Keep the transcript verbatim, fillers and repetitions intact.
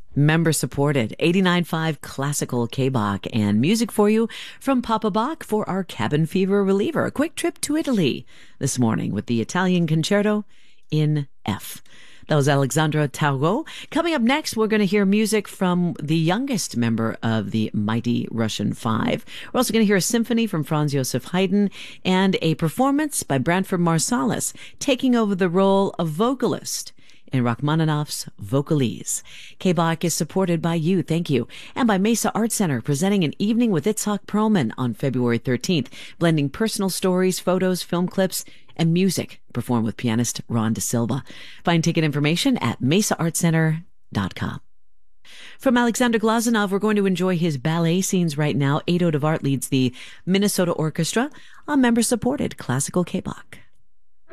Member supported, eighty-nine point five classical K-Bach, and music for you from Papa Bach for our cabin fever reliever. A quick trip to Italy this morning with the Italian Concerto in F. That was Alexandra Taurot. Coming up next, we're going to hear music from the youngest member of the mighty Russian Five. We're also going to hear a symphony from Franz Joseph Haydn and a performance by Branford Marsalis taking over the role of vocalist in Rachmaninoff's Vocalise. K-Bach is supported by you, thank you, and by Mesa Art Center, presenting an evening with Itzhak Perlman on February thirteenth, blending personal stories, photos, film clips, and music, performed with pianist Ron De Silva. Find ticket information at mesa art center dot com. From Alexander Glazunov, we're going to enjoy his ballet scenes right now. Ado DeVart leads the Minnesota Orchestra on member-supported classical K-Bach.